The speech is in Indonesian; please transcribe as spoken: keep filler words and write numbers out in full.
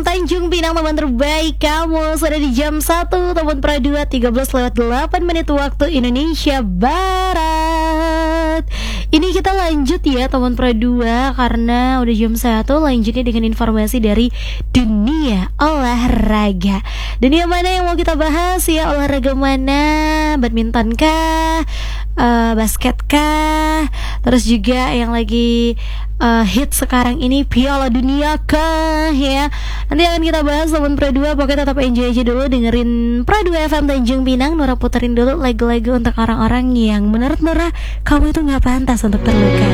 Tanjung Pinang, teman terbaik kamu. Sudah di jam satu teman pra dua, tiga belas lewat delapan menit waktu Indonesia Barat. Ini kita lanjut ya teman pra dua, karena udah jam satu. Lanjutnya dengan informasi dari dunia olahraga. Dunia mana yang mau kita bahas ya? Olahraga mana? Badminton kah? Uh, basket kah? Terus juga yang lagi uh, hit sekarang ini Piala Dunia kah ya? Nanti akan kita bahas teman pra dua. Pokoknya tetap enjoy aja dulu, dengerin Pra dua F M Tanjung Pinang. Nora puterin dulu lagu-lagu untuk orang-orang yang menurut Nora kamu itu gak pantas untuk terluka.